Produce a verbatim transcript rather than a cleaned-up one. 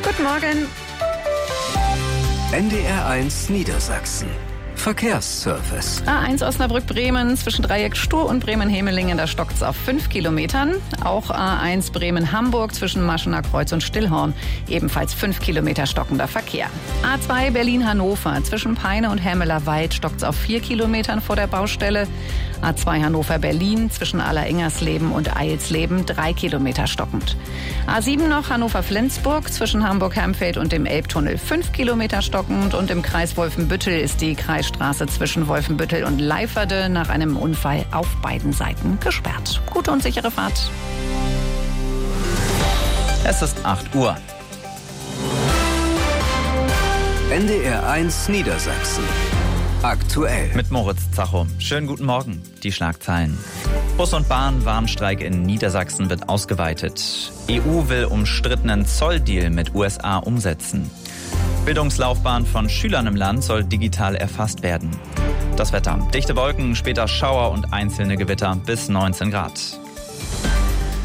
Guten Morgen. N D R eins Niedersachsen. Verkehrsservice. A eins Osnabrück-Bremen zwischen Dreieck Stur und Bremen-Hemelingen, da stockt es auf fünf Kilometern. Auch A eins Bremen-Hamburg zwischen Maschener Kreuz und Stillhorn, ebenfalls fünf Kilometer stockender Verkehr. A zwei Berlin-Hannover zwischen Peine und Hermeler-Wald stockt es auf vier Kilometern vor der Baustelle. A zwei Hannover-Berlin zwischen Allerengersleben und Eilsleben drei Kilometer stockend. A sieben noch Hannover-Flensburg zwischen Hamburg-Hermfeld und dem Elbtunnel fünf Kilometer stockend. Und im Kreis Wolfenbüttel ist die Kreisstraße zwischen Wolfenbüttel und Leiferde nach einem Unfall auf beiden Seiten gesperrt. Gute und sichere Fahrt. Es ist acht Uhr. N D R eins Niedersachsen. Aktuell. Mit Moritz Zacho. Schönen guten Morgen. Die Schlagzeilen. Bus- und Bahn-Warnstreik in Niedersachsen wird ausgeweitet. E U will umstrittenen Zolldeal mit U S A umsetzen. Bildungslaufbahn von Schülern im Land soll digital erfasst werden. Das Wetter. Dichte Wolken, später Schauer und einzelne Gewitter bis neunzehn Grad.